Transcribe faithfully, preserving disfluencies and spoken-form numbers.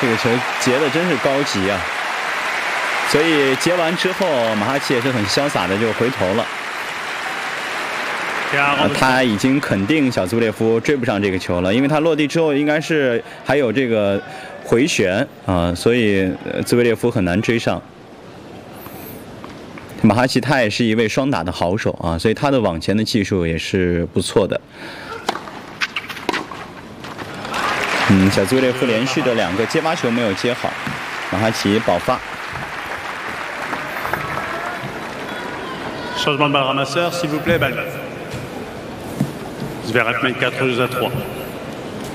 这个球截的真是高级啊！所以截完之后，马哈奇也是很潇洒的就回头了。啊，他已经肯定小兹维列夫追不上这个球了，因为他落地之后应该是还有这个回旋啊，所以兹维列夫很难追上。马哈奇他也是一位双打的好手啊，所以他的网前的技术也是不错的。嗯，小兹维列夫连续的两个接发球没有接好，马哈奇爆发。 Changement de balle ramasseur, s'il vous plaît, balle. Zverev mène quatre jeux à trois.